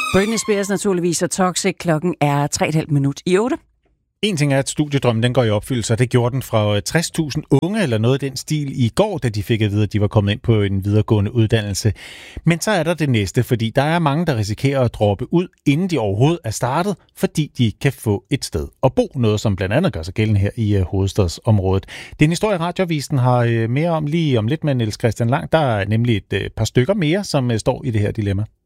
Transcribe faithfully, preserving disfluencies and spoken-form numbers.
Britney Spears naturligvis, og Toxic. Klokken er tre komma fem minut i otte. En ting er, at studiedrømmen den går i opfyldelse, og det gjorde den fra tres tusind unge eller noget af den stil i går, da de fik at vide, at de var kommet ind på en videregående uddannelse. Men så er der det næste, fordi der er mange, der risikerer at droppe ud, inden de overhovedet er startet, fordi de ikke kan få et sted at bo. Noget, som blandt andet gør sig gældende her i hovedstadsområdet. Det er en historie, Radioavisen har mere om lige om lidt med Niels Christian Lang. Der er nemlig et par stykker mere, som står i det her dilemma.